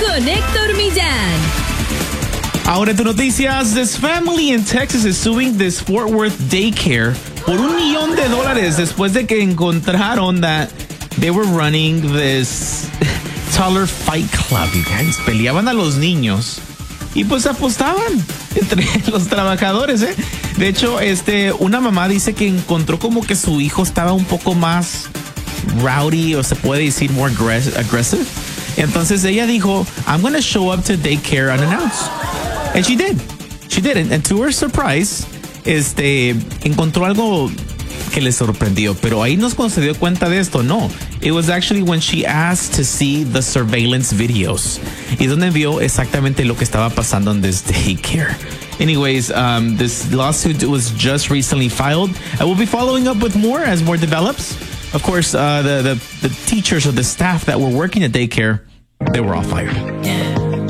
con Héctor Millán. Ahora en tu noticias, this family in Texas is suing this Fort Worth daycare por $1 million después de que encontraron that they were running this toddler fight club, you guys. Peleaban a los niños y pues apostaban entre los trabajadores, ¿eh? De hecho, una mamá dice que encontró como que su hijo estaba un poco más rowdy, o se puede decir more aggressive. Entonces ella dijo, I'm going to show up to daycare unannounced. And she did. She did. And to her surprise, encontró algo que le sorprendió. Pero ahí no es cuando se dio cuenta de esto. No. It was actually when she asked to see the surveillance videos. Y donde vio exactamente lo que estaba pasando en this daycare. Anyways, this lawsuit was just recently filed. I will be following up with more as more develops. Of course, the teachers or the staff that were working at daycare, they were all fired.